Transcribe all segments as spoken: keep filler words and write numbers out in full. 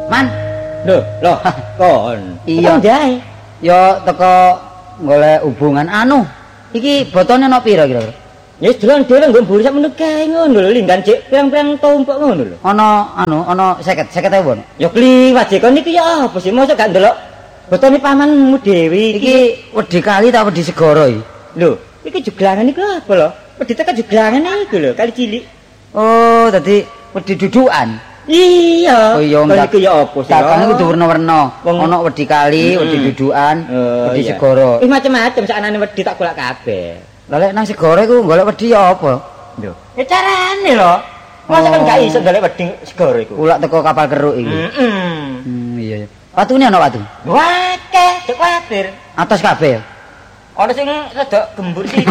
Man. Lho, lho, kon. Iya. Jae. Ya teko golek hubungan anu. Iki botone ana pira kira-kira? Ya dolan-dolan nggo mburi sak meneh kae ngono lho, linggan cek pirang-pirang tumpuk ngono lho. Ana anu, ana seket, seket ewu. Ya kliwat kon niki ya apa sih mosok gak ndelok botone pamanmu dhewe Iki wedi kali ta wedi segara iki? Lho, iki juglangan iku apa lho? Wedi tekan juglangan iku lho, kali cilik. Oh, dadi wedi dudukan. Iya. Oh iya, kon iku ya apa sih? Takane kudu werna-werna. Ana wedi kali, wedi dudukan, wedi segara. Wis macam-macam saknane wedi tak golek kabeh. Lah lek nang segara iku golek wedi ya apa? Lho, ya carane lho. Masa kan gak iso golek wedi segara iku. Ulak teko kapal keruk iki. Heeh. Hmm, iya. Watune ana watu. Wakeh, cek kuwatir. Atos kabeh ya. Ana sing rada gembur sithik.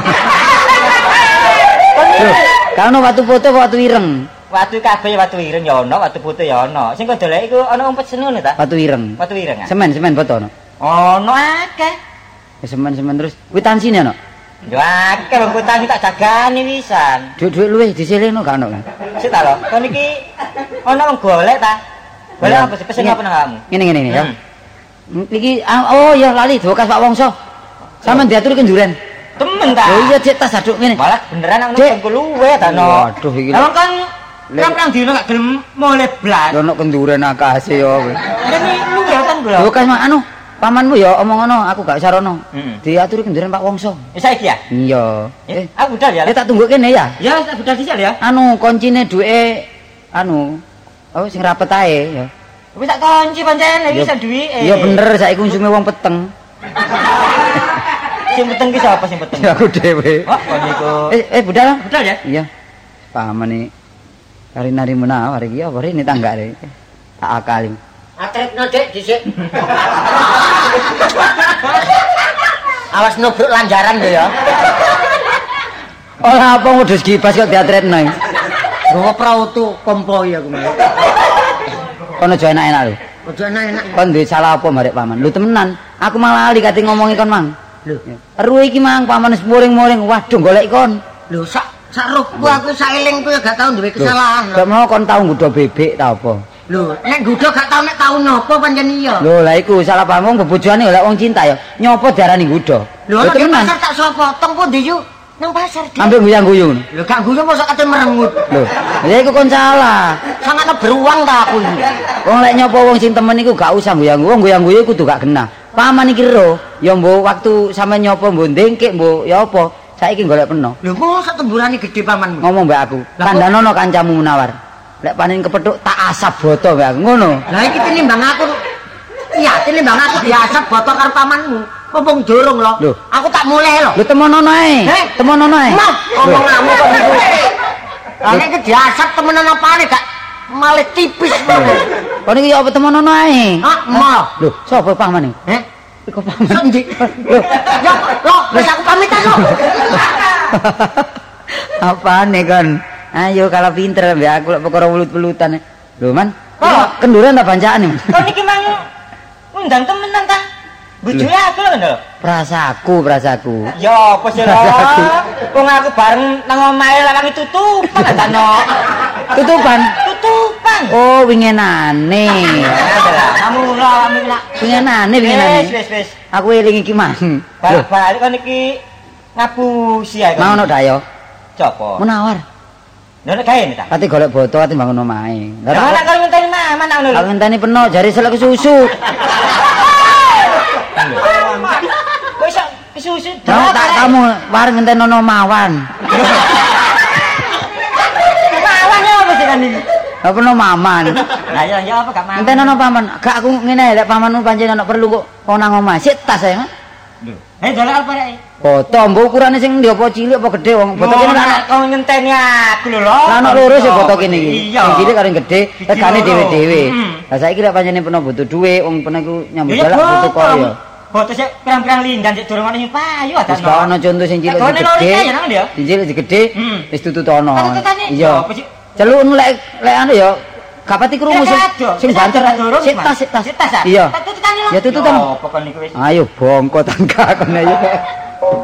Lho, kan watu foto watu ireng. Watu kabeh watu ireng ya ana, watu putih ya ana. Sing kok dolek iku ana umpet senune ta? Watu ireng. Watu ireng ah. Semen, semen foto ana. Ana akeh. Ya semen-semen terus kwitansinya ana. Yo akeh wong kwitansi tak jagani wisan. Duit-duit luwih diselehno gak ana kan? Sik ta lho, kon iki ana wong golek ta? Golek apa sih pesen apa nang kamu? Ngene ngene ya. Iki oh ya lali dokas Pak Wongso. Sampeyan diatur kenduren. Temen ta? Lho iya cek tas aduk ngene. Malah beneran nang nengku luwe ta no. Waduh iki. Lah kan Pirang-pirang dino gak gelem mulai blas. Ono kenduren akase ya. Ngene luwe kan lho. Lho kas anu pamanmu ya omong ngono, aku gak sarono. Heeh. Diaturi kenduren Pak Wongso. Wis saiki ya? Iya. Eh, aku budal ya. Eh tak tunggu kene ya. Ya, tak budal dhisik ya. Anu kuncine duwe anu oh sing rapet ae ya. Wis tak kunci pancen iki iso duwike. Iya bener saiki konsume wong peteng. Sing peteng ki sapa sing peteng? Ya aku dhewe. Oh, kon niku. Eh eh budal. Budal ya? Iya. Paman iki kari nari menawar iki apa rene tanggane. Tak akali. Atretno Dik dhisik. Awas nubruk lanjaran lho ya. Ora apa ngudus gibas kok diatretno iki. Gowo prautu kompoi aku mah. Kono aja enak-enak lho. Ojo enak-enak. Kon duwe salah apa marek paman? Lho temenan, aku malah lali kate ngomongi kon mang. Lho, Eru iki mang paman wis muring-muring, waduh golek kon. lho sak sak rohku aku sak elingku ya gak tau duwe kesalahan. Gak mau kon tau nggodho bebek ta apa? Lho, nek nggodho gak tau nek tau napa pancen iya. Lho lah iku salah paham bebojone oleh wong cinta ya. Nyopo diarani nggodho? Lho nek pasar tak sapa? Teng pundi yuk? Nang pasar. Ambek guyang-guyu. Lho gak guyu mosok kate merengut. Lho, ya iku kon salah. Sangatnya beruang ta aku iki. Wong lek nyopo wong sing temen iku gak usah guyang-guyu, wong guyang-guyu kudu gak genah. Paman iki ro, ya mbok waktu sampe nyopo mbok ndengkek mbok ya apa? Saiki golek peno. Lho mosok temburane gede pamanmu. Ngomong mbak aku, kandhanono kancamu Munawar. Lek panen kepethuk tak asap boto mbak aku ngono. Lah iki tinimbang aku. Iya, tinimbang aku diasap boto karo pamanmu. Mumpung dorong lho. Lho. Aku tak mulai lho. Lho temonono ae. Temonono ae. Mau omonganmu kok niku. Lah nek diasap temenan apane gak malih tipis ngono. Kon iki ya apa temonono ae? Hah, mau. Lho, sapa paman iki? Heh? Iku paman. Sendi. Lho, Ya, lho, wis aku pamitan lho. apane kon? Ayo kalau pinter mbak aku lek perkara welut-welutan. Lho man, Oh. kenduran ta bancane? Kok niki mang undang temenan ta? Bojone aku lho lho. Prasaku, prasaku. Ya apa sih lho? Wong aku bareng nang omahe lawangi tutupan ta no. Tutupan. Tutupan. Oh, wingenane. Kamu lho, kamu lho. Wingenane, wingenane. Wis, wis, wis. Aku eling iki mang. Lho, Balik kon iki ngapusi ae. mau ono dayo. Copo? Munawar. Lho nek gawe ta? Kate golek boto ati bangun omahe. Lah nek kalau ngenteni maman ngono lho. Aku ngenteni peno jare selek susu. Kok iso kesusu? Mau tak kamu wareng ngenteni ono mawan. Mawan apa sih kan iki? Apa peno maman. Lah ya ya apa gak mawan. Ngenteni ono paman. Gak aku ngene lek pamanmu pancen ono perlu kok ono nang omah. Sik tas ae. Lho. Eh dalek apa rek? Boto mbok ukurane sing ndi apa cilik apa gedhe wong boto kene nek kok ngenteni aku lho lho. Lah ono loro sing boto kene iki. Iya. Sing cilik karo sing gedhe, regane dhewe-dhewe. Hmm. Lah saiki lek pancene peno butuh dhuwit, wong peno iku nyambut Ya, galak butuh kok ya. Foto sik pirang-pirang lindan sik durung ana sing payu ada. Wis gak ono contoh sing cilik sing gedhe. Sing cilik sing gedhe Hmm. wis tututono. Tututane, Iya. apa sih? Celuk lek lek anu ya gak pati krungu sing sing banter sik sik tas sik tas. Sik tas. Iya. Tututane lho. Ya tututan. Ya pokok niku wis. Ayo bongko tangga kono ya.